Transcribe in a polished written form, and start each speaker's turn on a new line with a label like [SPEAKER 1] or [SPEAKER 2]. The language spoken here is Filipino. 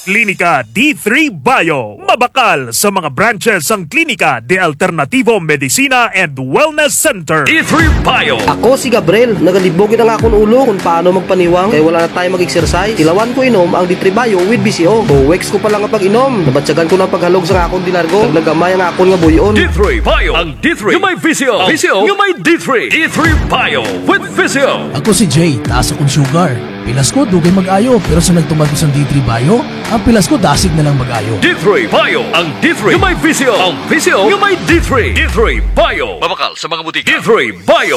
[SPEAKER 1] Klinika D3 Bio. Mabakal sa mga branches ang Klinika de Alternativo Medicina and Wellness Center.
[SPEAKER 2] D3 Bio.
[SPEAKER 3] Ako si Gabriel, nagalibogin ang akong ulo kung paano magpaniwang kaya wala na tayo mag-exercise. Tilawan ko inom ang D3 Bio with BCO. Weeks ko pa lang ang pag-inom. Nabatsagan ko ng paghalog sa akong dinargo. Naglagamay ang akong nga buyon.
[SPEAKER 2] D3 Bio. Ang D3 yung may VCO. VCO yung may D3. D3 Bio with VCO.
[SPEAKER 4] Ako si Jay, taas akong sugar. Pilas ko, dugay mag-ayo. Pero sa nagtumad ko sa D3 Bio, ang pilas ko dasig na lang mag-ayo.
[SPEAKER 2] D3 Bio. Ang D3 yung may VCO. Ang VCO yung may D3. D3 Bio. Mabakal sa mga butika. D3 Bio.